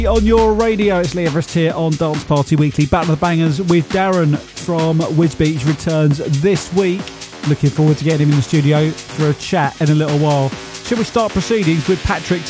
On your radio, it's Lee Everest here on Dance Party Weekly. Back to the bangers with Darren from Wisbeach returns this week. Looking forward to getting him in the studio for a chat in a little while. Shall we start proceedings with Patrick